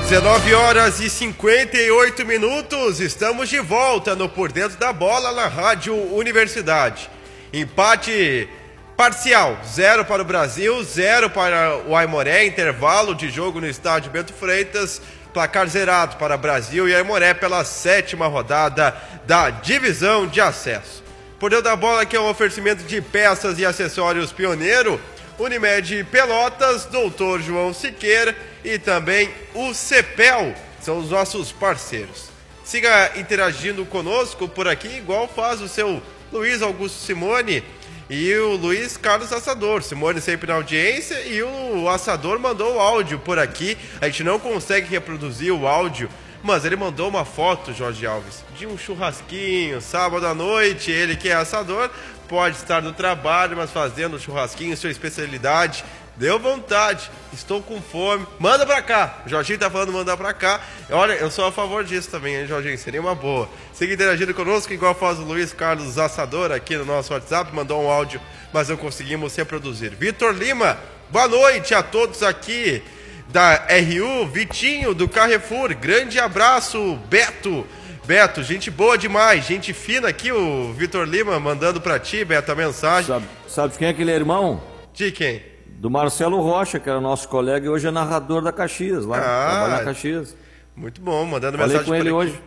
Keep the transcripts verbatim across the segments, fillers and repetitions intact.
dezenove horas e cinquenta e oito minutos, estamos de volta no Por Dentro da Bola na Rádio Universidade. Empate parcial, zero para o Brasil, zero para o Aimoré, intervalo de jogo no estádio Bento Freitas, placar zerado para Brasil e Aimoré pela sétima rodada da divisão de acesso. Por Dentro da Bola, que é um oferecimento de peças e acessórios Pioneiro, Unimed Pelotas, doutor João Siqueira e também o Cepel, são os nossos parceiros. Siga interagindo conosco por aqui, igual faz o seu Luiz Augusto Simone e o Luiz Carlos Assador. Simone sempre na audiência e o Assador mandou o áudio por aqui. A gente não consegue reproduzir o áudio, mas ele mandou uma foto, Jorge Alves, de um churrasquinho, sábado à noite. Ele que é assador, pode estar no trabalho, mas fazendo churrasquinho, sua especialidade. Deu vontade, estou com fome, manda pra cá. O Jorginho tá falando mandar pra cá. Olha, eu sou a favor disso também, hein, Jorginho? Seria uma boa. Siga interagindo conosco, igual faz o Luiz Carlos Assador aqui no nosso WhatsApp. Mandou um áudio, mas não conseguimos reproduzir. Vitor Lima, boa noite a todos aqui da R U. Vitinho, do Carrefour, grande abraço. Beto, Beto, gente boa demais, gente fina aqui. O Vitor Lima mandando pra ti, Beto, a mensagem. Sabe, sabe quem é aquele irmão? De quem? Do Marcelo Rocha, que era nosso colega e hoje é narrador da Caxias, lá, ah, trabalha na Caxias. Muito bom, mandando Falei mensagem com ele aqui hoje.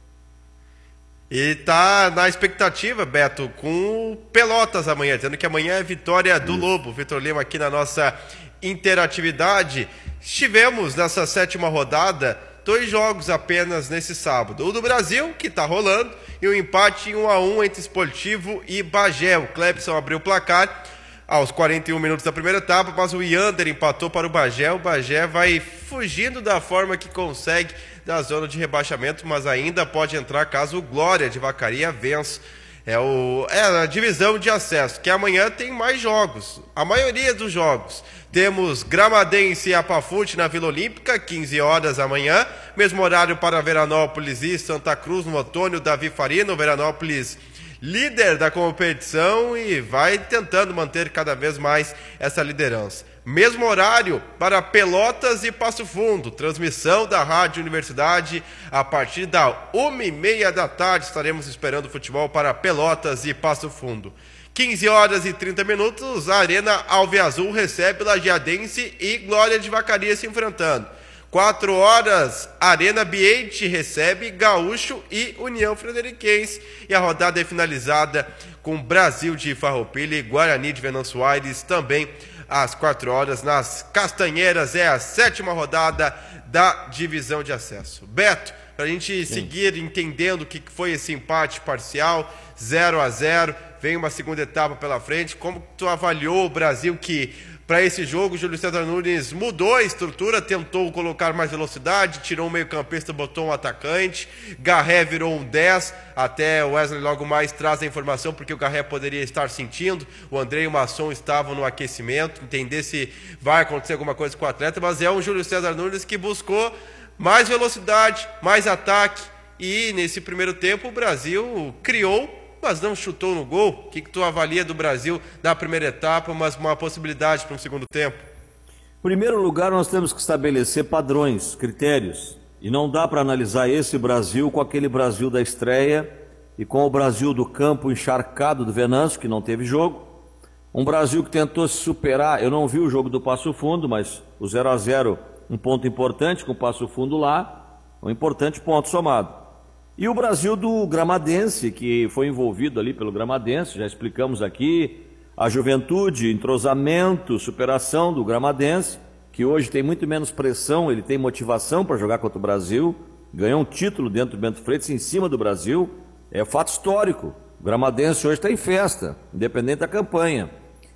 E tá na expectativa, Beto, com o Pelotas amanhã, dizendo que amanhã é vitória do Isso. Lobo. Vitor Lima aqui na nossa interatividade. Estivemos nessa sétima rodada, dois jogos apenas nesse sábado. O do Brasil, que tá rolando, e o empate em um a um entre Esportivo e Bagé. O Clepson abriu o placar aos quarenta e um minutos da primeira etapa, mas o Yander empatou para o Bagé. O Bagé vai fugindo da forma que consegue da zona de rebaixamento, mas ainda pode entrar caso o Glória de Vacaria vença. É, o, é a divisão de acesso, que amanhã tem mais jogos. A maioria dos jogos. Temos Gramadense e Apafute na Vila Olímpica, quinze horas amanhã. Mesmo horário para Veranópolis e Santa Cruz no Antônio Davi Farino. Veranópolis líder da competição e vai tentando manter cada vez mais essa liderança. Mesmo horário para Pelotas e Passo Fundo. Transmissão da Rádio Universidade a partir da uma e meia da tarde. Estaremos esperando futebol para Pelotas e Passo Fundo. quinze horas e trinta minutos, a Arena Alveazul recebe Lajeadense e Glória de Vacaria se enfrentando. quatro horas, Arena Biete recebe Gaúcho e União Frederiquense. E a rodada é finalizada com Brasil de Farroupilha e Guarani de Venâncio Aires também às quatro horas. Nas Castanheiras é a sétima rodada da divisão de acesso. Beto, para a gente Sim. seguir entendendo o que foi esse empate parcial, zero a zero, vem uma segunda etapa pela frente. Como tu avaliou o Brasil que... Para esse jogo, o Júlio César Nunes mudou a estrutura, tentou colocar mais velocidade, tirou um meio-campista, botou um atacante, Garré virou um dez, até o Wesley logo mais traz a informação porque o Garré poderia estar sentindo, o André e o Masson estavam no aquecimento, entender se vai acontecer alguma coisa com o atleta, mas é um Júlio César Nunes que buscou mais velocidade, mais ataque, e nesse primeiro tempo o Brasil criou, mas não chutou no gol. O que, que tu avalia do Brasil na primeira etapa, mas uma possibilidade para um segundo tempo? Em primeiro lugar, nós temos que estabelecer padrões, critérios. E não dá para analisar esse Brasil com aquele Brasil da estreia e com o Brasil do campo encharcado do Venâncio, que não teve jogo. Um Brasil que tentou se superar. Eu não vi o jogo do Passo Fundo, mas o zero a zero, um ponto importante com o Passo Fundo lá, um importante ponto somado. E o Brasil do Gramadense, que foi envolvido ali pelo Gramadense, já explicamos aqui, a juventude, entrosamento, superação do Gramadense, que hoje tem muito menos pressão, ele tem motivação para jogar contra o Brasil, ganhou um título dentro do Bento Freitas em cima do Brasil, é fato histórico. O Gramadense hoje está em festa, independente da campanha.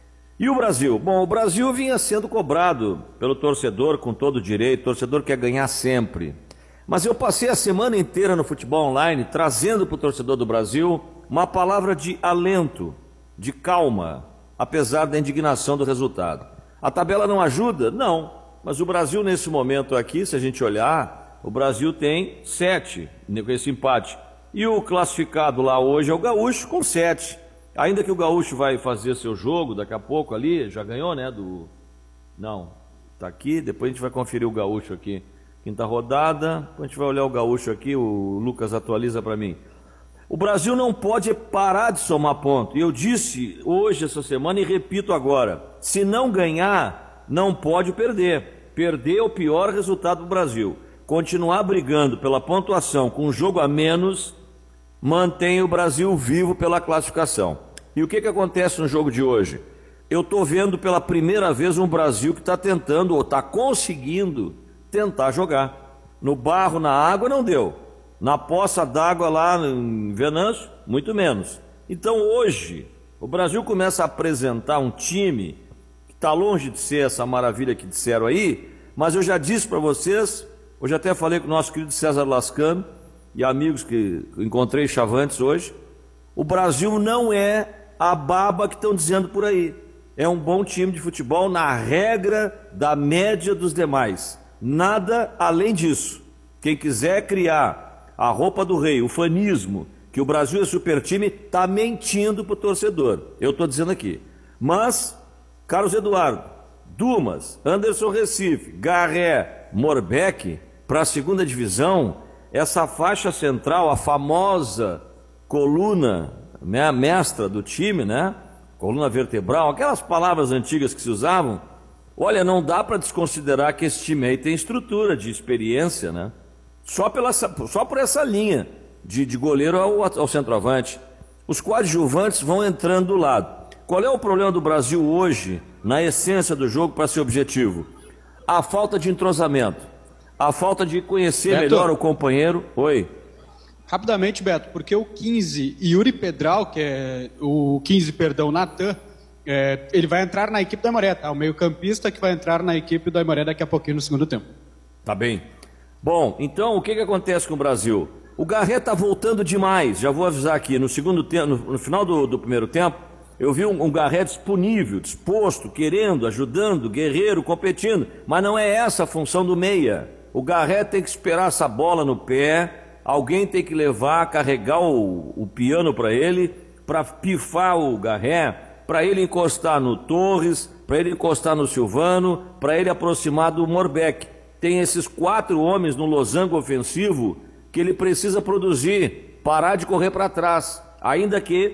E o Brasil? Bom, o Brasil vinha sendo cobrado pelo torcedor com todo direito, o torcedor quer ganhar sempre. Mas eu passei a semana inteira no futebol online trazendo para o torcedor do Brasil uma palavra de alento, de calma, apesar da indignação do resultado. A tabela não ajuda? Não. Mas o Brasil nesse momento aqui, se a gente olhar, o Brasil tem sete com esse empate. E o classificado lá hoje é o Gaúcho com sete. Ainda que o Gaúcho vai fazer seu jogo daqui a pouco ali, já ganhou, né? Do... Não, tá aqui, depois a gente vai conferir o Gaúcho aqui. quinta rodada. A gente vai olhar o gaúcho aqui, o Lucas atualiza para mim. O Brasil não pode parar de somar ponto. E eu disse hoje, essa semana, e repito agora: se não ganhar, não pode perder. Perder é o pior resultado do Brasil. Continuar brigando pela pontuação com um jogo a menos mantém o Brasil vivo pela classificação. E o que, que acontece no jogo de hoje? Eu estou vendo pela primeira vez um Brasil que está tentando, ou está conseguindo, tentar jogar. No barro, na água, não deu. Na poça d'água lá em Venâncio, muito menos. Então hoje, o Brasil começa a apresentar um time que está longe de ser essa maravilha que disseram aí, mas eu já disse para vocês, hoje até falei com o nosso querido César Lascano e amigos que encontrei chavantes hoje, o Brasil não é a baba que estão dizendo por aí. É um bom time de futebol na regra da média dos demais. Nada além disso. Quem quiser criar a roupa do rei, o fanismo, que o Brasil é super time, está mentindo para o torcedor. Eu estou dizendo aqui. Mas, Carlos Eduardo, Dumas, Anderson Recife, Garré, Morbeck, para a segunda divisão, essa faixa central, a famosa coluna, né, a mestra do time, né? Coluna vertebral, aquelas palavras antigas que se usavam. Olha, não dá para desconsiderar que esse time aí tem estrutura de experiência, né? Só, pela, só por essa linha de, de goleiro ao, ao centroavante. Os coadjuvantes vão entrando do lado. Qual é o problema do Brasil hoje, na essência do jogo, para ser objetivo? A falta de entrosamento, a falta de conhecer Beto, melhor o companheiro. Oi. Rapidamente, Beto, porque o quinze, Yuri Pedral, que é o quinze, perdão, Natan, é, ele vai entrar na equipe do Aimoré, tá? O meio-campista que vai entrar na equipe do Aimoré daqui a pouquinho no segundo tempo. Tá bem. Bom, então o que, que acontece com o Brasil? O Garré está voltando demais, já vou avisar aqui, no, segundo tempo, no, no final do, do primeiro tempo, eu vi um, um Garré disponível, disposto, querendo, ajudando, guerreiro, competindo, mas não é essa a função do meia. O Garré tem que esperar essa bola no pé, alguém tem que levar, carregar o, o piano para ele, para pifar o Garré, para ele encostar no Torres, para ele encostar no Silvano, para ele aproximar do Morbeck. Tem esses quatro homens no losango ofensivo que ele precisa produzir, parar de correr para trás, ainda que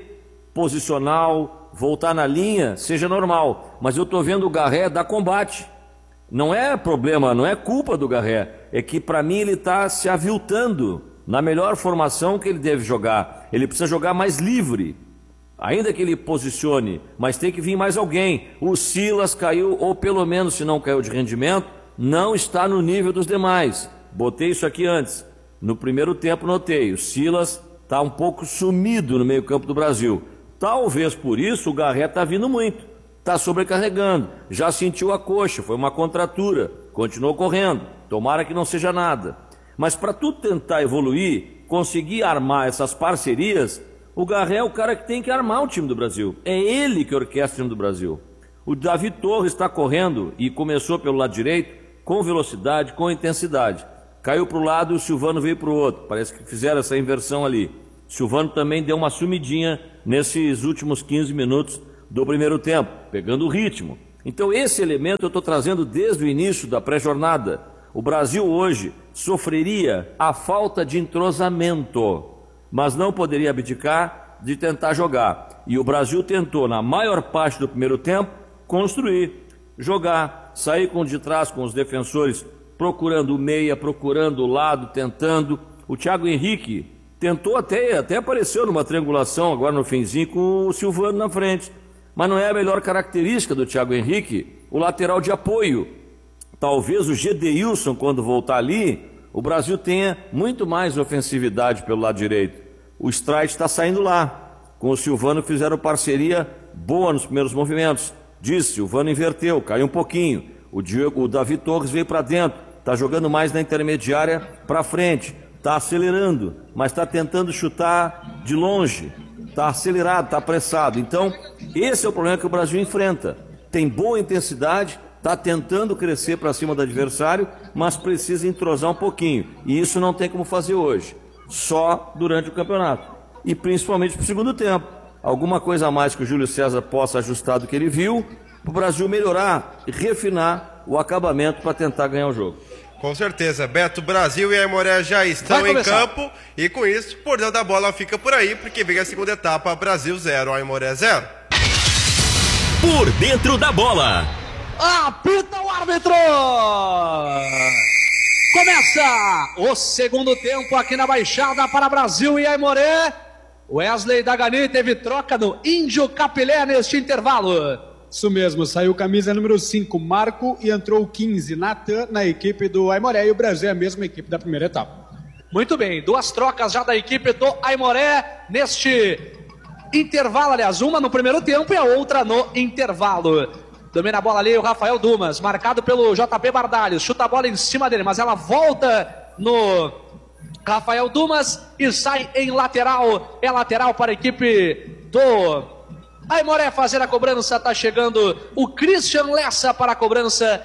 posicional, voltar na linha, seja normal. Mas eu estou vendo o Garré dar combate. Não é problema, não é culpa do Garré, é que para mim ele está se aviltando na melhor formação que ele deve jogar. Ele precisa jogar mais livre, ainda que ele posicione, mas tem que vir mais alguém. O Silas caiu, ou pelo menos se não caiu de rendimento, não está no nível dos demais. Botei isso aqui antes. No primeiro tempo notei, o Silas está um pouco sumido no meio campo do Brasil. Talvez por isso o Garré está vindo muito. Está sobrecarregando. Já sentiu a coxa, foi uma contratura. Continuou correndo. Tomara que não seja nada. Mas para tu tentar evoluir, conseguir armar essas parcerias, o Garré é o cara que tem que armar o time do Brasil. É ele que orquestra o time do Brasil. O Davi Torres está correndo e começou pelo lado direito, com velocidade, com intensidade. Caiu para o lado e o Silvano veio para o outro. Parece que fizeram essa inversão ali. O Silvano também deu uma sumidinha nesses últimos quinze minutos do primeiro tempo, pegando o ritmo. Então esse elemento eu estou trazendo desde o início da pré-jornada. O Brasil hoje sofreria a falta de entrosamento, mas não poderia abdicar de tentar jogar. E o Brasil tentou, na maior parte do primeiro tempo, construir, jogar, sair com de trás com os defensores, procurando o meia, procurando o lado, tentando. O Thiago Henrique tentou até, até apareceu numa triangulação agora no finzinho com o Silvano na frente. Mas não é a melhor característica do Thiago Henrique o lateral de apoio. Talvez o Gedeilson, quando voltar ali, o Brasil tenha muito mais ofensividade pelo lado direito. O Streit está saindo lá. Com o Silvano fizeram parceria boa nos primeiros movimentos. Disse, Silvano inverteu, caiu um pouquinho. O, Diego, o Davi Torres veio para dentro, está jogando mais na intermediária para frente, está acelerando, mas está tentando chutar de longe, está acelerado, está apressado. Então, esse é o problema que o Brasil enfrenta. Tem boa intensidade, está tentando crescer para cima do adversário, mas precisa entrosar um pouquinho. E isso não tem como fazer hoje, só durante o campeonato. E principalmente para o segundo tempo. Alguma coisa a mais que o Júlio César possa ajustar do que ele viu, para o Brasil melhorar e refinar o acabamento para tentar ganhar o jogo. Com certeza, Beto, Brasil e Aimoré já estão em campo e com isso, por dentro da bola fica por aí, porque vem a segunda etapa, Brasil zero, Aimoré zero. Por dentro da bola. Apita o árbitro! Começa o segundo tempo aqui na Baixada para Brasil e Aimoré. Wesley Dagani teve troca no Índio Capilé neste intervalo. Isso mesmo, saiu camisa número cinco, Marco, e entrou o quinze, Natan, na equipe do Aimoré, e o Brasil é a mesma equipe da primeira etapa. Muito bem, duas trocas já da equipe do Aimoré neste intervalo, aliás, uma no primeiro tempo e a outra no intervalo. Domina a bola ali o Rafael Dumas, marcado pelo J P Bardalhos, chuta a bola em cima dele, mas ela volta no Rafael Dumas e sai em lateral, é lateral para a equipe do Aimoré fazer a cobrança. Tá chegando o Christian Lessa para a cobrança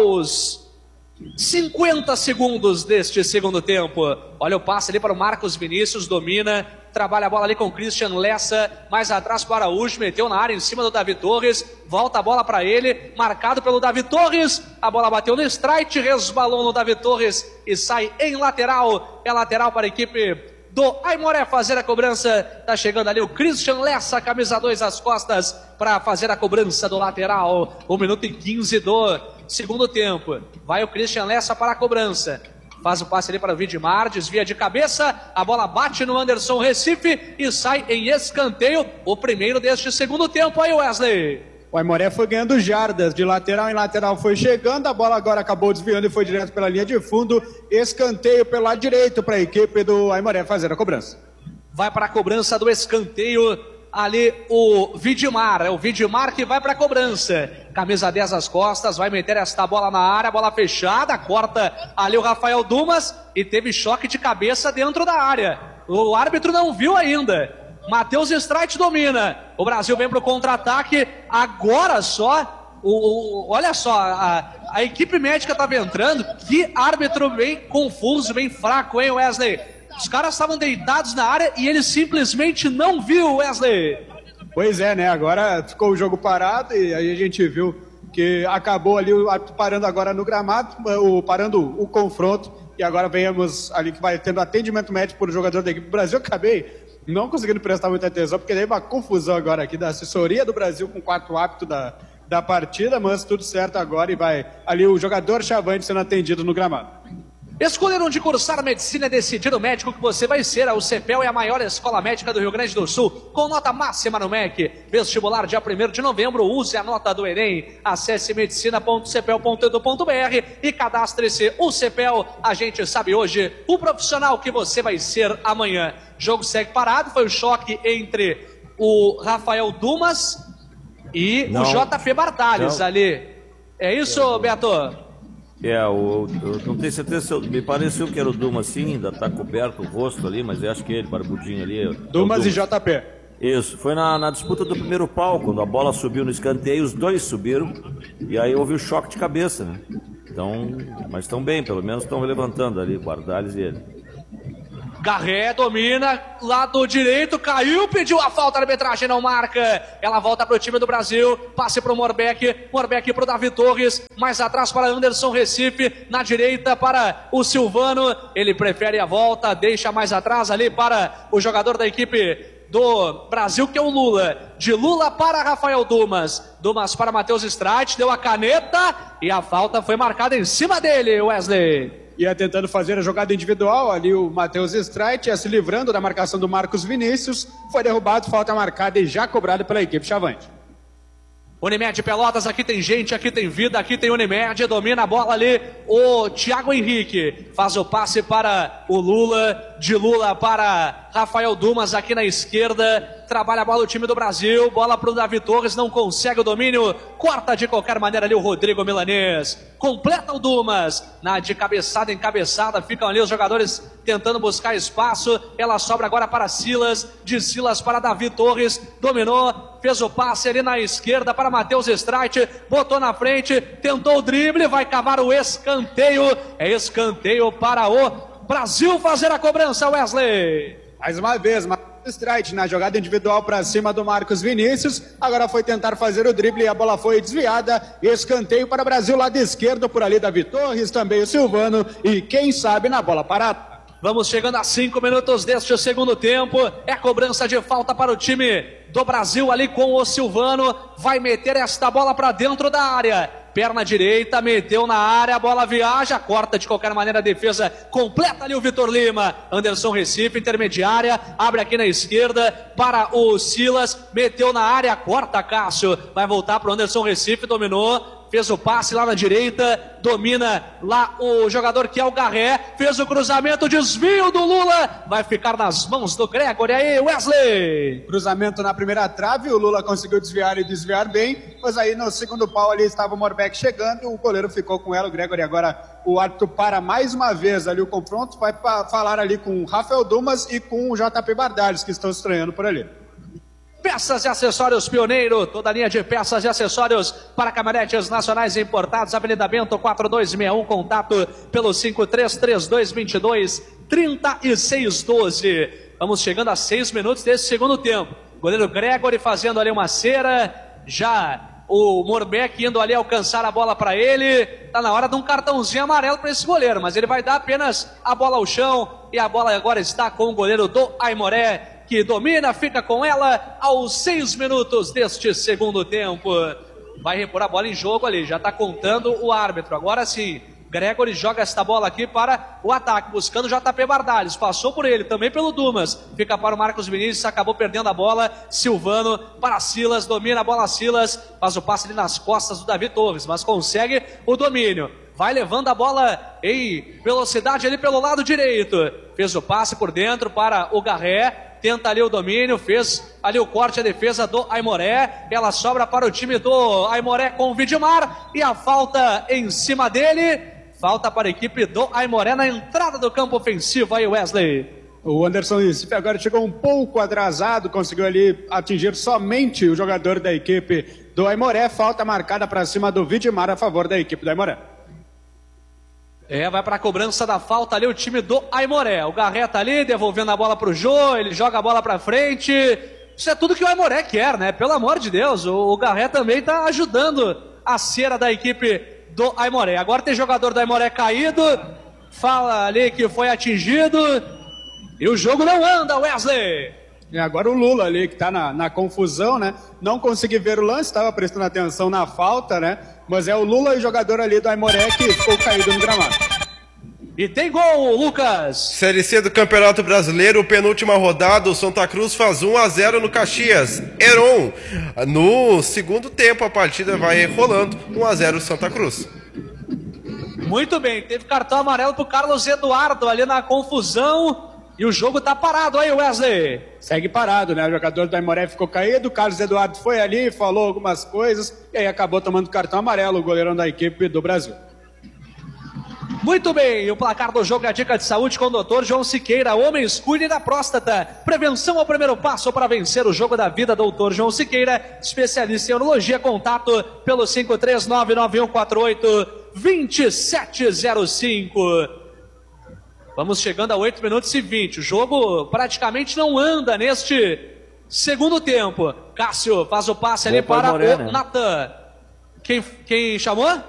aos cinquenta segundos deste segundo tempo. Olha o passe ali para o Marcos Vinícius, domina, trabalha a bola ali com o Christian Lessa, mais atrás para o Araújo, meteu na área em cima do Davi Torres, volta a bola para ele, marcado pelo Davi Torres, a bola bateu no strike, resbalou no Davi Torres e sai em lateral, é lateral para a equipe do Aimoré fazer a cobrança. Tá chegando ali o Christian Lessa, camisa dois às costas, para fazer a cobrança do lateral. um minuto e quinze do segundo tempo. Vai o Christian Lessa para a cobrança. Faz o passe ali para o Vidmar, desvia de cabeça, a bola bate no Anderson Recife e sai em escanteio, o primeiro deste segundo tempo. Aí, Wesley. O Aimoré foi ganhando jardas, de lateral em lateral foi chegando, a bola agora acabou desviando e foi direto pela linha de fundo, escanteio pelo lado direito para a equipe do Aimoré fazer a cobrança. Vai para a cobrança do escanteio, ali o Vidmar, é o Vidmar que vai para a cobrança, camisa dez às costas, vai meter esta bola na área, bola fechada, corta ali o Rafael Dumas e teve choque de cabeça dentro da área, o árbitro não viu ainda. Matheus Streit domina, o Brasil vem para o contra-ataque, agora só, o, o, olha só, a, a equipe médica estava entrando, que árbitro bem confuso, bem fraco, hein, Wesley? Os caras estavam deitados na área e ele simplesmente não viu, Wesley. Pois é, né, agora ficou o jogo parado e aí a gente viu que acabou ali o árbitro parando agora no gramado, o, parando o confronto, e agora venhamos ali que vai tendo atendimento médico por jogador da equipe do Brasil. Eu acabei não conseguindo prestar muita atenção, porque daí uma confusão agora aqui da assessoria do Brasil com o quarto árbitro da, da partida, mas tudo certo agora e vai ali o jogador Chavante sendo atendido no gramado. Escolher onde cursar medicina e decidir o médico que você vai ser. A U C P E L é a maior escola médica do Rio Grande do Sul, com nota máxima no M E C. Vestibular dia primeiro de novembro, use a nota do Enem. Acesse medicina ponto c p e l ponto e d u ponto b r e cadastre-se. U C P E L, a gente sabe hoje o profissional que você vai ser amanhã. Jogo segue parado, foi o choque entre o Rafael Dumas e não, o J P Bardalhos não. ali. É isso, é, Beto? É, o, eu não tenho certeza, eu, me pareceu que era o Dumas, sim, ainda tá coberto o rosto ali, mas eu acho que ele, barbudinho ali. Dumas, é Dumas e J P. Isso, foi na, na disputa do primeiro pau, quando a bola subiu no escanteio, os dois subiram, e aí houve o choque de cabeça, né? Então, mas estão bem, pelo menos estão levantando ali, Bardalhos e ele. Garré domina, lado direito, caiu, pediu a falta, a arbitragem não marca. Ela volta para o time do Brasil, passe para o Morbeck, Morbeck para o Davi Torres, mais atrás para Anderson Recife, na direita para o Silvano, ele prefere a volta, deixa mais atrás ali para o jogador da equipe do Brasil, que é o Lula. De Lula para Rafael Dumas, Dumas para Matheus Streit, deu a caneta e a falta foi marcada em cima dele, Wesley. Ia tentando fazer a jogada individual, ali o Matheus Streit ia se livrando da marcação do Marcos Vinícius, foi derrubado, falta marcada e já cobrada pela equipe Chavante. Unimed Pelotas, aqui tem gente, aqui tem vida, aqui tem Unimed, domina a bola ali, o Thiago Henrique faz o passe para o Lula, de Lula para Rafael Dumas aqui na esquerda, trabalha a bola o time do Brasil, bola para o Davi Torres, não consegue o domínio, corta de qualquer maneira ali o Rodrigo Milanês, completa o Dumas, na de cabeçada em cabeçada, ficam ali os jogadores tentando buscar espaço, ela sobra agora para Silas, de Silas para Davi Torres, dominou, fez o passe ali na esquerda para Matheus Streit, botou na frente, tentou o drible, vai cavar o escanteio, é escanteio para o Brasil fazer a cobrança, Wesley. Mais uma vez, Matheus Strike na jogada individual para cima do Marcos Vinícius. Agora foi tentar fazer o drible e a bola foi desviada. Escanteio para o Brasil, lado esquerdo por ali Davi Torres, também o Silvano e quem sabe na bola parada. Vamos chegando a cinco minutos deste segundo tempo. É cobrança de falta para o time do Brasil ali com o Silvano. Vai meter esta bola para dentro da área. Perna direita, meteu na área, a bola viaja, corta de qualquer maneira a defesa, completa ali o Vitor Lima. Anderson Recife, intermediária, abre aqui na esquerda para o Silas, meteu na área, corta Cássio. Vai voltar para o Anderson Recife, dominou. Fez o passe lá na direita, domina lá o jogador que é o Garré, fez o cruzamento, desvio do Lula, vai ficar nas mãos do Gregory. Aí, Wesley! Cruzamento na primeira trave, o Lula conseguiu desviar e desviar bem, mas aí no segundo pau ali estava o Morbeck chegando, o goleiro ficou com ela, o Gregory agora, o árbitro para mais uma vez ali o confronto, vai falar ali com o Rafael Dumas e com o J P Bardales, que estão estranhando por ali. Peças e acessórios Pioneiro, toda a linha de peças e acessórios para caminhonetes nacionais importados, Avenida Bento quatro dois seis um, contato pelo cinco três três dois dois dois, três seis um dois. Vamos chegando a seis minutos desse segundo tempo. Goleiro Gregory fazendo ali uma cera, já o Morbeck indo ali alcançar a bola para ele. Tá na hora de um cartãozinho amarelo para esse goleiro, mas ele vai dar apenas a bola ao chão e a bola agora está com o goleiro do Aimoré, que domina, fica com ela aos seis minutos deste segundo tempo. Vai repor a bola em jogo ali, já está contando o árbitro. Agora sim, Gregory joga esta bola aqui para o ataque, buscando o J P Bardales. Passou por ele, também pelo Dumas. Fica para o Marcos Vinícius, acabou perdendo a bola. Silvano para Silas, domina a bola Silas. Faz o passe ali nas costas do Davi Torres, mas consegue o domínio. Vai levando a bola em velocidade ali pelo lado direito. Fez o passe por dentro para o Garré. Tenta ali o domínio, fez ali o corte, a defesa do Aimoré. Ela sobra para o time do Aimoré com o Vidmar. E a falta em cima dele. Falta para a equipe do Aimoré na entrada do campo ofensivo aí, Wesley. O Anderson Recife agora chegou um pouco atrasado, conseguiu ali atingir somente o jogador da equipe do Aimoré. Falta marcada para cima do Vidmar a favor da equipe do Aimoré. É, vai para a cobrança da falta ali o time do Aimoré. O Garré tá ali, devolvendo a bola pro Jô, ele joga a bola pra frente. Isso é tudo que o Aimoré quer, né? Pelo amor de Deus, o, o Garré também tá ajudando a cera da equipe do Aimoré. Agora tem jogador do Aimoré caído, fala ali que foi atingido, e o jogo não anda, Wesley. E agora o Lula ali, que tá na, na confusão, né? Não consegui ver o lance, estava prestando atenção na falta, né? Mas é o Lula e o jogador ali do Aimoré que ficou caído no gramado. E tem gol, Lucas! Série C do Campeonato Brasileiro, penúltima rodada, o Santa Cruz faz um a zero no Caxias. Heron, no segundo tempo a partida vai rolando, um a zero Santa Cruz. Muito bem, teve cartão amarelo pro Carlos Eduardo ali na confusão. E o jogo tá parado aí, Wesley. Segue parado, né? O jogador do Aimoré ficou caído, o Carlos Eduardo foi ali, falou algumas coisas, e aí acabou tomando cartão amarelo, o goleirão da equipe do Brasil. Muito bem, o placar do jogo é a dica de saúde com o doutor João Siqueira. Homens, cuide da próstata. Prevenção é o primeiro passo para vencer o jogo da vida. doutor João Siqueira, especialista em urologia. Contato pelo cinco três nove nove um quatro oito dois sete zero cinco. Vamos chegando a oito minutos e vinte. O jogo praticamente não anda neste segundo tempo. Cássio faz o passe ali para Aimoré, o né? Natan. Quem, quem chamou?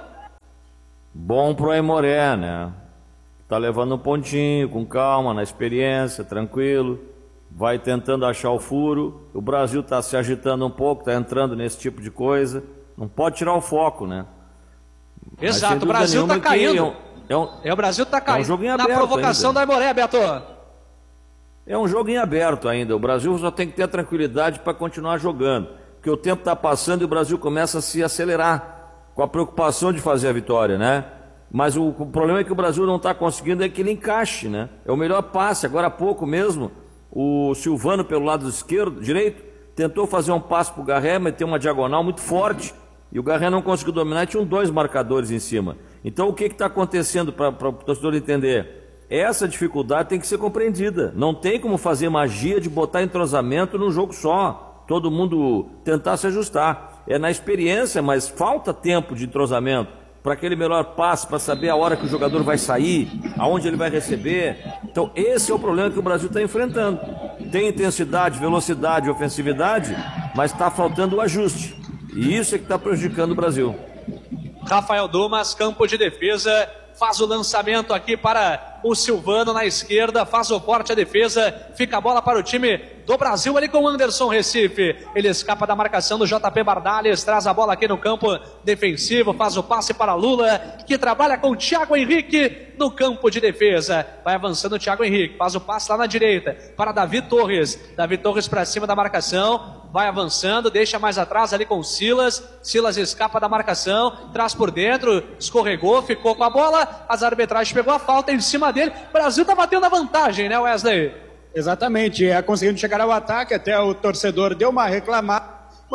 Bom pro Aimoré, né? Tá levando um pontinho, com calma, na experiência, tranquilo. Vai tentando achar o furo. O Brasil tá se agitando um pouco, tá entrando nesse tipo de coisa. Não pode tirar o foco, né? Mas, Exato, o Brasil tá caindo. É um, é, um, É, o Brasil tá caindo é um jogo em na aberto provocação ainda. da Aimoré, Beto. é um jogo em aberto ainda. O Brasil só tem que ter a tranquilidade para continuar jogando. Porque o tempo tá passando e o Brasil começa a se acelerar com a preocupação de fazer a vitória, né? Mas o, o problema é que o Brasil não está conseguindo é que ele encaixe, né? É o melhor passe. Agora há pouco mesmo, o Silvano pelo lado esquerdo, direito, tentou fazer um passe para o Garré, meter uma diagonal muito forte, e o Garré não conseguiu dominar, e tinham dois marcadores em cima. Então o que está acontecendo para o torcedor entender? Essa dificuldade tem que ser compreendida. Não tem como fazer magia de botar entrosamento num jogo só. Todo mundo tentar se ajustar. É na experiência, mas falta tempo de entrosamento para aquele melhor passe, para saber a hora que o jogador vai sair, aonde ele vai receber. Então esse é o problema que o Brasil está enfrentando. tem intensidade, velocidade, ofensividade, mas está faltando o ajuste. E isso é que está prejudicando o Brasil. Rafael Dumas, campo de defesa, faz o lançamento aqui para o Silvano na esquerda, faz o corte, a defesa, fica a bola para o time do Brasil ali com o Anderson Recife. Ele escapa da marcação do J P Bardales, traz a bola aqui no campo defensivo, faz o passe para Lula, que trabalha com o Thiago Henrique no campo de defesa. Vai avançando o Thiago Henrique, faz o passe lá na direita para Davi Torres. Davi Torres para cima da marcação, vai avançando, deixa mais atrás ali com o Silas. Silas escapa da marcação, traz por dentro, escorregou, ficou com a bola. As arbitragens pegou a falta em cima dele. O Brasil tá batendo a vantagem, né, Wesley? Exatamente, é conseguindo chegar ao ataque, até o torcedor deu uma reclamada.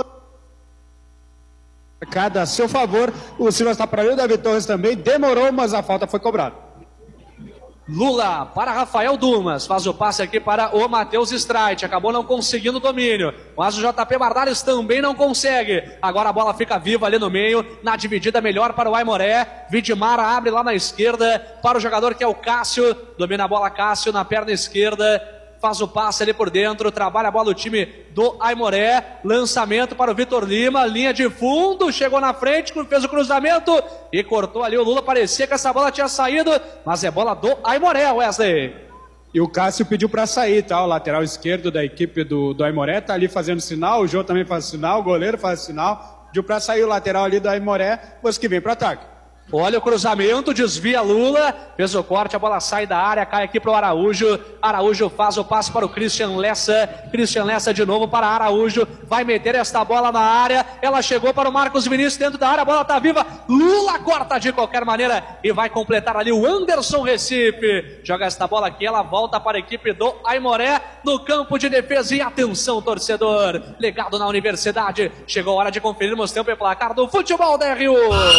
Cada a seu favor, o Silas está para ali, o Davi Torres também, demorou, mas a falta foi cobrada. Lula para Rafael Dumas, faz o passe aqui para o Matheus Streit, acabou não conseguindo o domínio, mas o J P Bardales também não consegue. Agora a bola fica viva ali no meio, na dividida melhor para o Aimoré. Vidmara abre lá na esquerda para o jogador que é o Cássio, domina a bola Cássio na perna esquerda, faz o passe ali por dentro, trabalha a bola o time do Aimoré, lançamento para o Vitor Lima, linha de fundo, chegou na frente, fez o cruzamento e cortou ali o Lula, parecia que essa bola tinha saído, mas é bola do Aimoré, Wesley. E o Cássio pediu para sair, tá? O lateral esquerdo da equipe do, do Aimoré tá ali fazendo sinal, o Jô também faz sinal, o goleiro faz sinal, pediu para sair o lateral ali do Aimoré, mas que vem para ataque. Olha o cruzamento, desvia Lula, fez o corte, a bola sai da área, cai aqui para o Araújo. Araújo faz o passe para o Christian Lessa. Christian Lessa de novo para Araújo, vai meter esta bola na área. Ela chegou para o Marcos Vinícius dentro da área, a bola está viva. Lula corta de qualquer maneira e vai completar ali o Anderson Recife. Joga esta bola aqui, ela volta para a equipe do Aimoré no campo de defesa. E atenção, torcedor, ligado na Universidade. Chegou a hora de conferirmos tempo e placar do futebol da R U.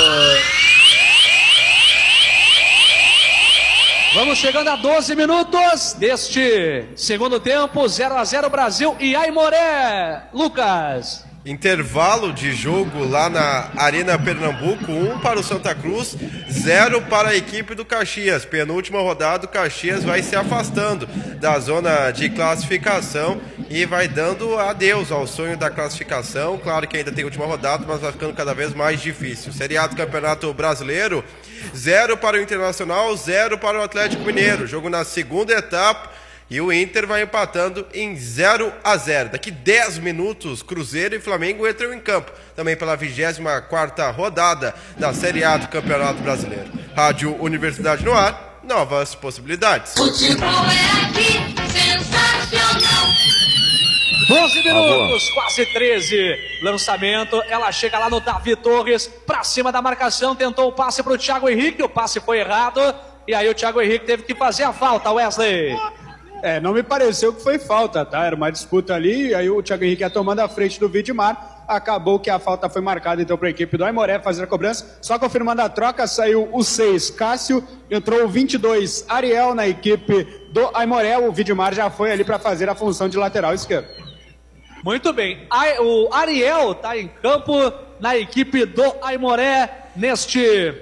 Vamos chegando a doze minutos deste segundo tempo, zero a zero Brasil e Aimoré. Lucas. Intervalo de jogo lá na Arena Pernambuco, um para o Santa Cruz, zero para a equipe do Caxias. Penúltima rodada, o Caxias vai se afastando da zona de classificação e vai dando adeus ao sonho da classificação. Claro que ainda tem última rodada, mas vai ficando cada vez mais difícil. Seriado Campeonato Brasileiro, zero para o Internacional, zero para o Atlético Mineiro. Jogo na segunda etapa. E o Inter vai empatando em zero a zero. Daqui dez minutos, Cruzeiro e Flamengo entram em campo. Também pela vigésima quarta rodada da Série A do Campeonato Brasileiro. Rádio Universidade no ar, novas possibilidades. Futebol é aqui, sensacional. doze minutos, quase treze. Lançamento, ela chega lá no Davi Torres, pra cima da marcação, tentou o passe pro Thiago Henrique, o passe foi errado. E aí o Thiago Henrique teve que fazer a falta, Wesley. É, não me pareceu que foi falta, tá? Era uma disputa ali, e aí o Thiago Henrique ia tomando a frente do Vidmar, acabou que a falta foi marcada então para a equipe do Aimoré fazer a cobrança. Só confirmando a troca, saiu o seis, Cássio, entrou o vinte e dois, Ariel na equipe do Aimoré. O Vidmar já foi ali para fazer a função de lateral esquerdo. Muito bem, o Ariel está em campo na equipe do Aimoré neste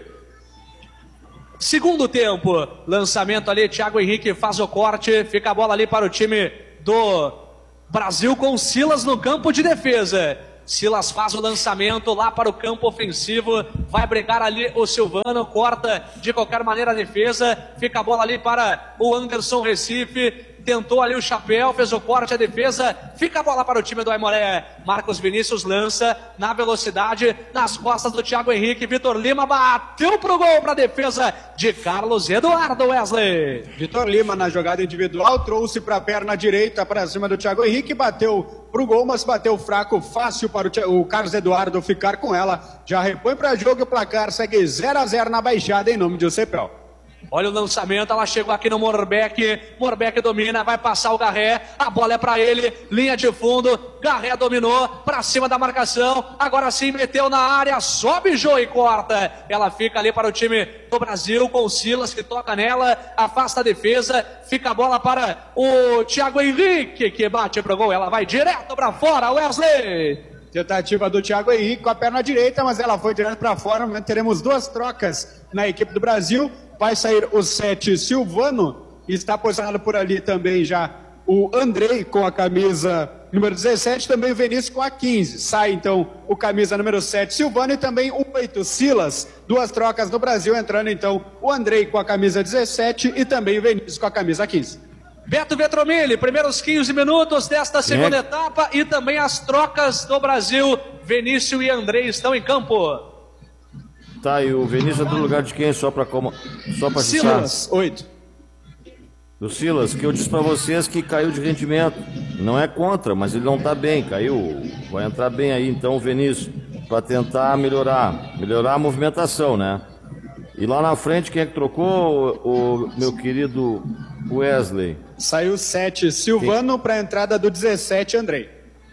segundo tempo. Lançamento ali, Thiago Henrique faz o corte, fica a bola ali para o time do Brasil com Silas no campo de defesa. Silas faz o lançamento lá para o campo ofensivo, vai brigar ali o Silvano, corta de qualquer maneira a defesa, fica a bola ali para o Anderson Recife, tentou ali o chapéu, fez o corte, a defesa, fica a bola para o time do Aimoré. Marcos Vinícius lança na velocidade, nas costas do Thiago Henrique, Vitor Lima bateu pro gol para a defesa de Carlos Eduardo, Wesley. Vitor Lima na jogada individual, trouxe para a perna direita para cima do Thiago Henrique, bateu pro gol, mas bateu fraco, fácil para o, o Carlos Eduardo ficar com ela. Já repõe para jogo e o placar segue zero a zero na Baixada em nome de Cepel. Olha o lançamento, ela chegou aqui no Morbeck, Morbeck domina, vai passar o Garré, a bola é pra ele, linha de fundo, Garré dominou, pra cima da marcação, agora sim meteu na área, sobe Jô e corta, ela fica ali para o time do Brasil, com o Silas que toca nela, afasta a defesa, fica a bola para o Thiago Henrique, que bate pro gol, ela vai direto pra fora, Wesley! Tentativa do Thiago Henrique com a perna direita, mas ela foi direto para fora. Teremos duas trocas na equipe do Brasil. Vai sair o sete, Silvano, está posicionado por ali também já o Andrei com a camisa número dezessete, também o Vinícius com a quinze. Sai então o camisa número sete, Silvano, e também o oito, Silas. Duas trocas no Brasil, entrando então o Andrei com a camisa dezessete e também o Vinícius com a camisa quinze. Beto Vetromilli, primeiros quinze minutos desta segunda é. etapa e também as trocas do Brasil. Vinícius e Andrei estão em campo. Tá, e o Vinícius é do lugar de quem? Só para como... Só para Silas, oito. Do Silas, que eu disse para vocês que caiu de rendimento. Não é contra, mas ele não está bem, caiu. Vai entrar bem aí então o Vinícius, para tentar melhorar, melhorar a movimentação, né? E lá na frente, quem é que trocou, o, o meu querido Wesley? Saiu sete, Silvano, para a entrada do dezessete, Andrei.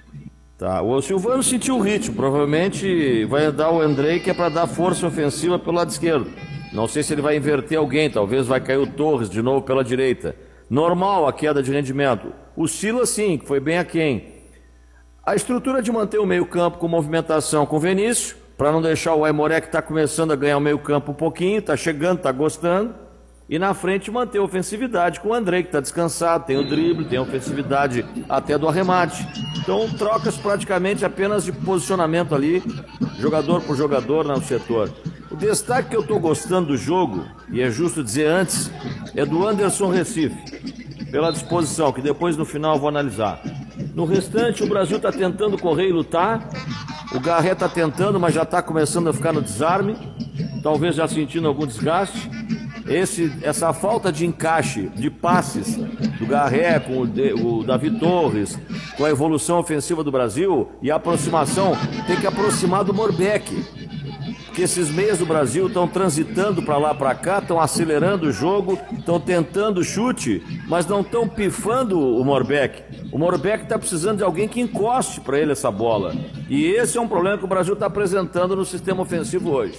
Tá, o Silvano sentiu o ritmo, provavelmente vai dar o Andrei, que é para dar força ofensiva pelo lado esquerdo. Não sei se ele vai inverter alguém, talvez vai cair o Torres de novo pela direita. Normal a queda de rendimento. O Silas sim, que foi bem aquém. A estrutura de manter o meio campo com movimentação com o Vinícius, para não deixar o Aimoré, que está começando a ganhar o meio campo um pouquinho, está chegando, está gostando. E na frente manter a ofensividade com o Andrei, que está descansado, tem o drible, tem a ofensividade até do arremate. Então trocas praticamente apenas de posicionamento ali, jogador por jogador no setor. O destaque que eu estou gostando do jogo, e é justo dizer antes, é do Anderson Recife, pela disposição, que depois no final eu vou analisar. No restante, o Brasil está tentando correr e lutar, o Garré está tentando, mas já está começando a ficar no desarme, talvez já sentindo algum desgaste. Esse, essa falta de encaixe, de passes do Garré com o, de, o Davi Torres, com a evolução ofensiva do Brasil e a aproximação, tem que aproximar do Morbeck. Porque esses meias do Brasil estão transitando para lá, para cá, estão acelerando o jogo, estão tentando chute, mas não estão pifando o Morbeck. O Morbeck está precisando de alguém que encoste para ele essa bola. E esse é um problema que o Brasil está apresentando no sistema ofensivo hoje.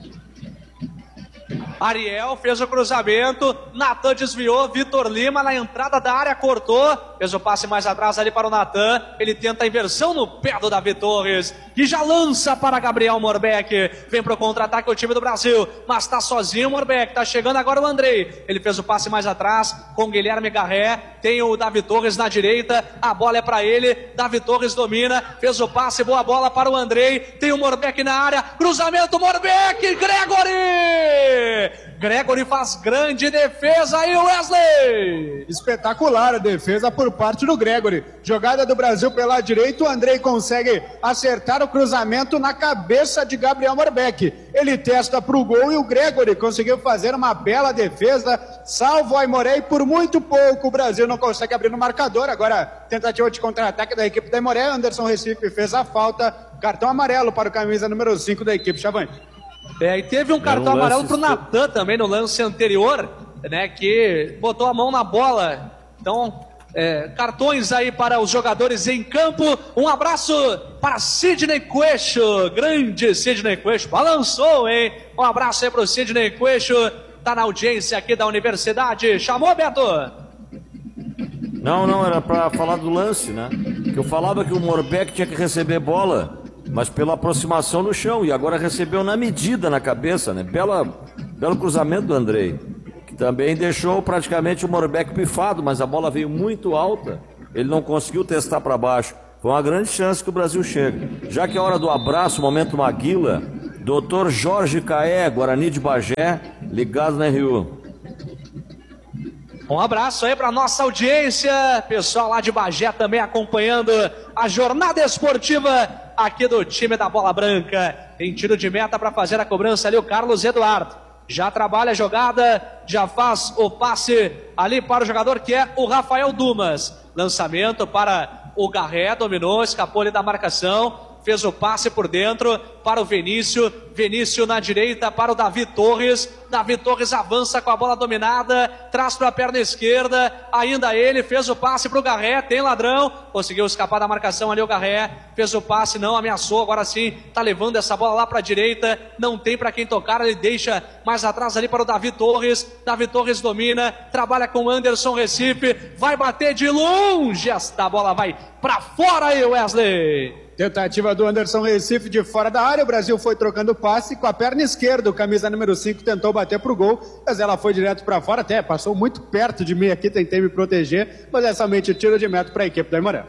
Ariel fez o cruzamento, Natan desviou, Vitor Lima na entrada da área cortou, fez o passe mais atrás ali para o Natan, ele tenta a inversão no pé do Davi Torres, que já lança para Gabriel Morbeck, vem para o contra-ataque o time do Brasil, mas está sozinho o Morbeck, está chegando agora o Andrei, ele fez o passe mais atrás com Guilherme Garré, tem o Davi Torres na direita, a bola é para ele, Davi Torres domina, fez o passe, boa bola para o Andrei, tem o Morbeck na área, cruzamento, Morbeck, Gregory! Gregory faz grande defesa aí, Wesley! Espetacular a defesa por parte do Gregory. Jogada do Brasil pela direita, o Andrei consegue acertar o cruzamento na cabeça de Gabriel Morbeck. Ele testa para o gol e o Gregory conseguiu fazer uma bela defesa, salvo o Aimoré, e por muito pouco o Brasil não consegue abrir no marcador. Agora, tentativa de contra-ataque da equipe da Aimoré, Anderson Recife fez a falta, cartão amarelo para o camisa número cinco da equipe, Chavante. É, e teve um cartão amarelo pro Natan também no lance anterior, né, que botou a mão na bola. Então, é, cartões aí para os jogadores em campo. Um abraço para Sidney Queixo, grande Sidney Queixo, balançou, hein? Um abraço aí pro Sidney Queixo, tá na audiência aqui da Universidade. Chamou, Beto? Não, não, era para falar do lance, né? Que eu falava que o Morbeck tinha que receber bola, mas pela aproximação no chão, e agora recebeu na medida na cabeça, né? Bela, belo cruzamento do Andrei, que também deixou praticamente o Morbeck pifado, mas a bola veio muito alta, ele não conseguiu testar para baixo. Foi uma grande chance que o Brasil chega. Já que é hora do abraço, momento Maguila, doutor Jorge Caé, Guarani de Bagé, ligado na R U. Um abraço aí para nossa audiência, pessoal lá de Bagé também acompanhando a jornada esportiva aqui do time da Bola Branca. Tem tiro de meta para fazer a cobrança ali o Carlos Eduardo. Já trabalha a jogada, já faz o passe ali para o jogador que é o Rafael Dumas. Lançamento para o Garré, dominou, escapou ali da marcação. Fez o passe por dentro para o Vinícius, Vinícius na direita para o Davi Torres, Davi Torres avança com a bola dominada, traz para a perna esquerda, ainda ele fez o passe para o Garré, tem ladrão, conseguiu escapar da marcação ali o Garré, fez o passe, não ameaçou, agora sim, tá levando essa bola lá para a direita, não tem para quem tocar, ele deixa mais atrás ali para o Davi Torres, Davi Torres domina, trabalha com Anderson Recife, vai bater de longe, esta bola vai para fora aí, Wesley! Tentativa do Anderson Recife de fora da área, o Brasil foi trocando passe com a perna esquerda, o camisa número cinco tentou bater pro gol, mas ela foi direto para fora, até passou muito perto de mim aqui, tentei me proteger, mas é somente tiro de meta para a equipe da Aimoré.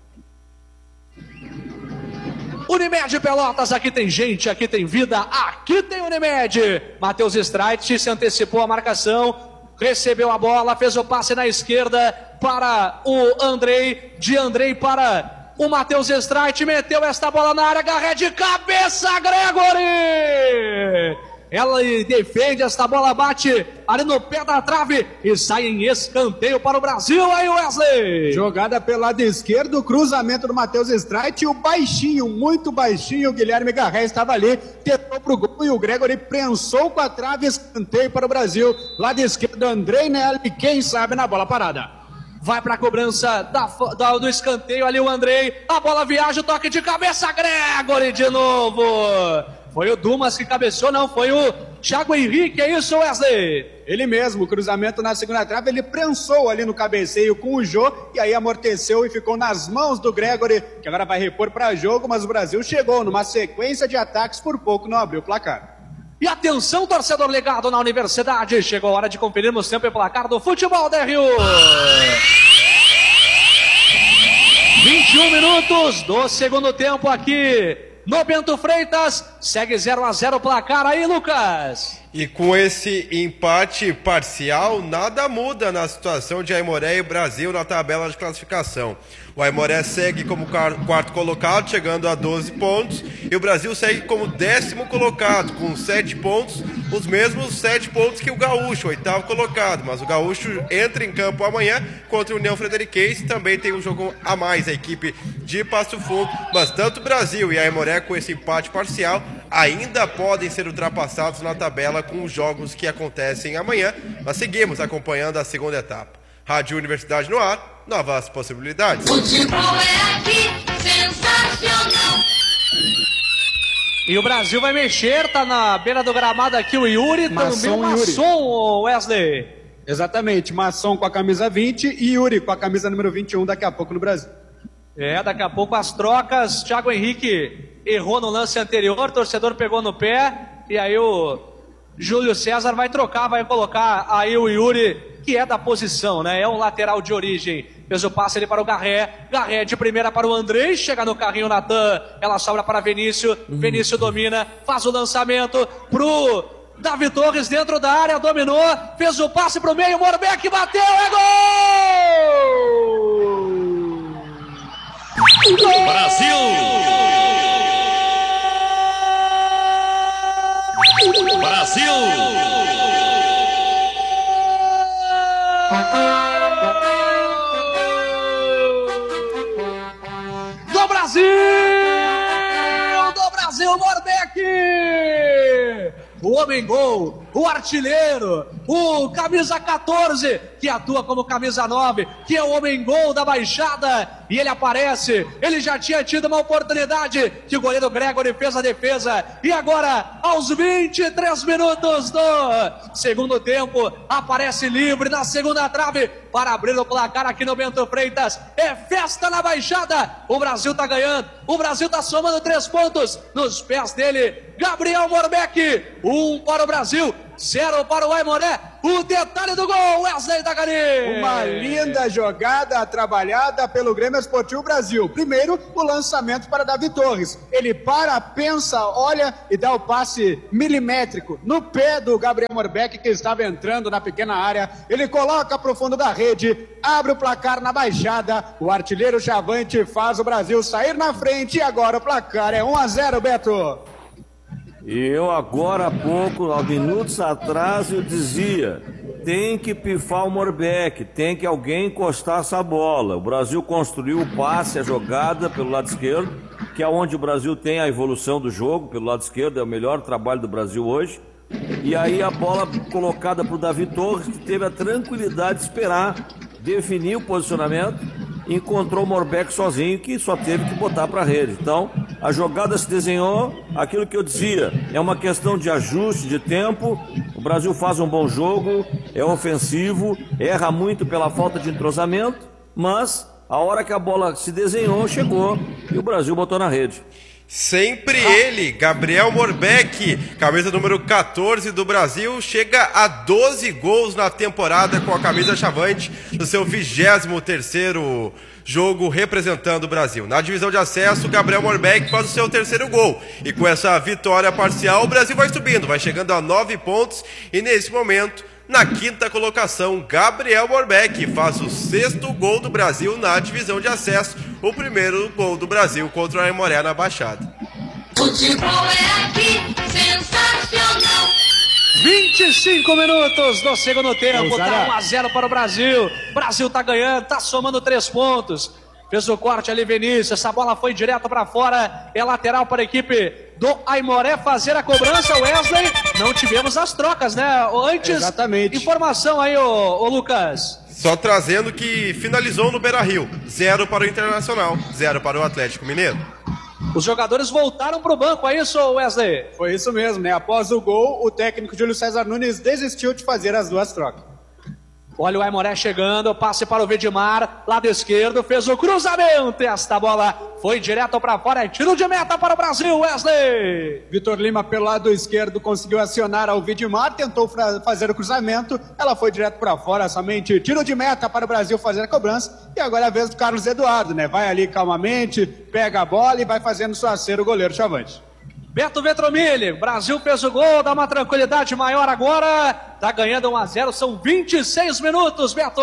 Unimed Pelotas, aqui tem gente, aqui tem vida, aqui tem Unimed. Matheus Streit se antecipou a marcação, recebeu a bola, fez o passe na esquerda para o Andrei, de Andrei para o Matheus Streit, meteu esta bola na área, Garré de cabeça, Gregory! Ela defende, esta bola bate ali no pé da trave e sai em escanteio para o Brasil, aí Wesley! Jogada pelo lado esquerdo, cruzamento do Matheus Streit e o baixinho, muito baixinho, o Guilherme Garré estava ali, tentou pro gol e o Gregory prensou com a trave, escanteio para o Brasil. Lado esquerdo, Andrei Nelly, quem sabe na bola parada. Vai para a cobrança da, da, do escanteio ali o Andrei, a bola viaja, o toque de cabeça, Gregory de novo! Foi o Dumas que cabeceou, não, foi o Thiago Henrique, é isso, Wesley? Ele mesmo, o cruzamento na segunda trave, ele prensou ali no cabeceio com o Jô, e aí amorteceu e ficou nas mãos do Gregory, que agora vai repor para jogo, mas o Brasil chegou numa sequência de ataques, por pouco não abriu o placar. E atenção, torcedor ligado na Universidade, chegou a hora de conferirmos sempre o placar do futebol da R U. vinte e um minutos do segundo tempo aqui no Bento Freitas, segue zero a zero o placar aí, Lucas. E com esse empate parcial, nada muda na situação de Aimoré e Brasil na tabela de classificação. O Aimoré segue como quarto colocado, chegando a doze pontos, e o Brasil segue como décimo colocado, com sete pontos, os mesmos sete pontos que o Gaúcho, oitavo colocado. Mas o Gaúcho entra em campo amanhã contra o União Frederiquense, também tem um jogo a mais, a equipe de Passo Fundo, mas tanto o Brasil e a Aimoré com esse empate parcial ainda podem ser ultrapassados na tabela com os jogos que acontecem amanhã, mas seguimos acompanhando a segunda etapa. Rádio Universidade no ar, novas possibilidades. Futebol é aqui, sensacional. E o Brasil vai mexer, tá na beira do gramado aqui o Yuri, também o Masson, Wesley. Exatamente, Masson com a camisa vinte e Yuri com a camisa número vinte e um daqui a pouco no Brasil. É, daqui a pouco as trocas, Thiago Henrique errou no lance anterior, o torcedor pegou no pé, e aí o Júlio César vai trocar, vai colocar aí o Yuri, que é da posição, né? É um lateral de origem. Fez o passe ali para o Garré, Garré de primeira para o Andrei, chega no carrinho Natan, ela sobra para Vinícius, uhum. Vinícius domina, faz o lançamento pro Davi Torres dentro da área, dominou, fez o passe pro meio, Morbeck bateu, é gol! Brasil! Brasil! Do Brasil! Do Brasil, Morbeck! O homem-gol, o artilheiro, o camisa quatorze, que atua como camisa nove, que é o homem-gol da Baixada, e ele aparece, ele já tinha tido uma oportunidade, que o goleiro Gregory fez a defesa, e agora, aos vinte e três minutos do segundo tempo, aparece livre na segunda trave, para abrir o placar aqui no Bento Freitas, é festa na Baixada, o Brasil tá ganhando, o Brasil tá somando três pontos, nos pés dele, Gabriel Morbeck, um para o Brasil, zero para o Aimoré, o detalhe do gol, Wesley Dagari. Uma linda jogada trabalhada pelo Grêmio Esportivo Brasil. Primeiro, o lançamento para Davi Torres. Ele para, pensa, olha e dá o passe milimétrico no pé do Gabriel Morbeck, que estava entrando na pequena área. Ele coloca para o fundo da rede, abre o placar na Baixada. O artilheiro Chavante faz o Brasil sair na frente e agora o placar é um a zero, Beto. E eu agora há pouco, há minutos atrás, eu dizia, tem que pifar o Morbeck, tem que alguém encostar essa bola. O Brasil construiu o passe, a jogada pelo lado esquerdo, que é onde o Brasil tem a evolução do jogo, pelo lado esquerdo, é o melhor trabalho do Brasil hoje. E aí a bola colocada para o Davi Torres, que teve a tranquilidade de esperar, definir o posicionamento, encontrou o Morbeck sozinho, que só teve que botar para a rede. Então, a jogada se desenhou, aquilo que eu dizia, é uma questão de ajuste, de tempo. O Brasil faz um bom jogo, é ofensivo, erra muito pela falta de entrosamento, mas A hora que a bola se desenhou, chegou e o Brasil botou na rede. Sempre ele, Gabriel Morbeck, camisa número quatorze do Brasil, chega a doze gols na temporada com a camisa chavante no seu vigésimo terceiro jogo representando o Brasil. Na divisão de acesso, Gabriel Morbeck faz o seu terceiro gol. E com essa vitória parcial, o Brasil vai subindo, vai chegando a nove pontos e nesse momento, na quinta colocação, Gabriel Morbeck faz o sexto gol do Brasil na divisão de acesso, o primeiro gol do Brasil contra o Aimoré na Baixada. Futebol é aqui, sensacional. vinte e cinco minutos do segundo tempo, Zara. tá um a zero para o Brasil. Brasil tá ganhando, tá somando três pontos. Fez o corte ali, Vinícius. Essa bola foi direto para fora. É lateral para a equipe do Aimoré fazer a cobrança. Wesley, não tivemos as trocas, né? Antes, Exatamente. Informação aí, ô, ô Lucas. Só trazendo que finalizou no Beira-Rio. Zero para o Internacional, zero para o Atlético Mineiro. Os jogadores voltaram para o banco, é isso, Wesley? Foi isso mesmo, né? Após o gol, o técnico Júlio César Nunes desistiu de fazer as duas trocas. Olha o Aimoré chegando, passe para o Vidmar, lado esquerdo, fez o cruzamento. Esta bola foi direto para fora, é tiro de meta para o Brasil, Wesley. Vitor Lima, pelo lado esquerdo, conseguiu acionar ao Vidmar, tentou fra- fazer o cruzamento, ela foi direto para fora, somente tiro de meta para o Brasil fazer a cobrança. E agora é a vez do Carlos Eduardo, né? Vai ali calmamente, pega a bola e vai fazendo sua cera o goleiro Chavante. Beto Vetromilli, Brasil fez o gol, dá uma tranquilidade maior agora, tá ganhando um a zero, são vinte e seis minutos, Beto.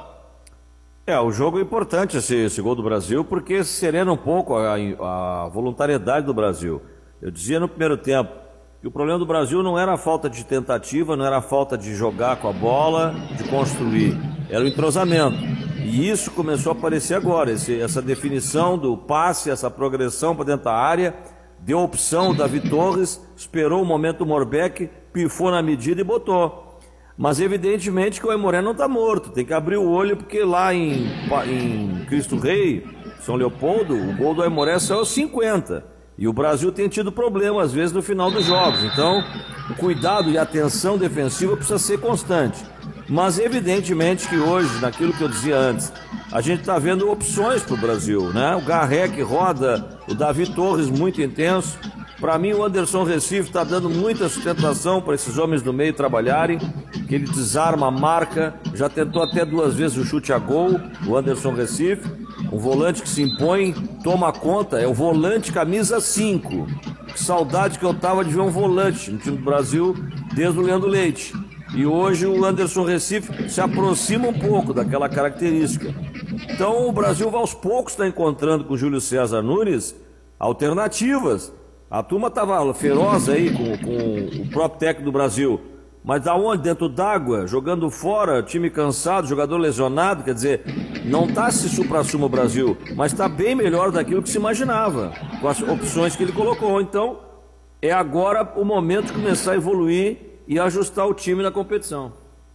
É, o jogo é importante esse, esse gol do Brasil, porque serena um pouco a, a voluntariedade do Brasil. Eu dizia no primeiro tempo que o problema do Brasil não era a falta de tentativa, não era a falta de jogar com a bola, de construir, era o entrosamento. E isso começou a aparecer agora, esse, essa definição do passe, essa progressão para dentro da área. Deu opção o Davi Torres, esperou o momento do Morbeck, pifou na medida e botou. Mas evidentemente que o Aimoré não está morto, tem que abrir o olho, porque lá em, em Cristo Rei, São Leopoldo, o gol do Aimoré saiu aos cinquenta. E o Brasil tem tido problema às vezes no final dos jogos. Então, o cuidado e a atenção defensiva precisa ser constante. Mas evidentemente que hoje, naquilo que eu dizia antes, a gente está vendo opções para o Brasil, né? O Garré que roda, o Davi Torres muito intenso. Para mim o Anderson Recife está dando muita sustentação para esses homens do meio trabalharem, que ele desarma a marca, já tentou até duas vezes o chute a gol, o Anderson Recife, um volante que se impõe, toma conta, é o volante camisa cinco. Que saudade que eu tava de ver um volante no time do Brasil desde o Leandro Leite. E hoje o Anderson Recife se aproxima um pouco daquela característica. Então o Brasil aos poucos está encontrando com o Júlio César Nunes alternativas. A turma estava feroz aí com, com o próprio técnico do Brasil. Mas da onde? Dentro d'água, jogando fora, time cansado, jogador lesionado, quer dizer, não está se supra-sumo o Brasil, mas está bem melhor daquilo que se imaginava, com as opções que ele colocou. Então, é agora o momento de começar a evoluir e ajustar o time na competição.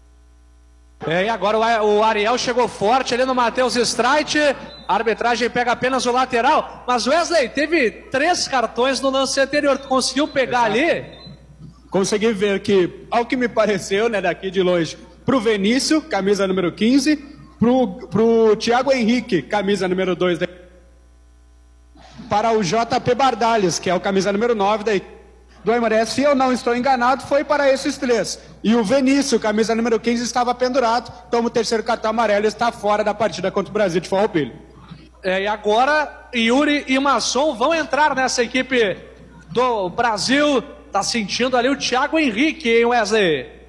É, e agora o Ariel chegou forte ali no Matheus Streit, a arbitragem pega apenas o lateral, mas Wesley, teve três cartões no lance anterior, tu conseguiu pegar ali? Consegui ver que, ao que me pareceu, né, daqui de longe, pro Vinícius, camisa número quinze, pro, pro Thiago Henrique, camisa número dois, da... para o J P Bardales, que é o camisa número nove da equipe do Aimoré. Se eu não estou enganado, foi para esses três. E o Vinícius, camisa número quinze, estava pendurado, então o terceiro cartão amarelo está fora da partida contra o Brasil de Farroupilha. É, e agora Yuri e Masson vão entrar nessa equipe do Brasil. Tá sentindo ali o Thiago Henrique, hein, Wesley?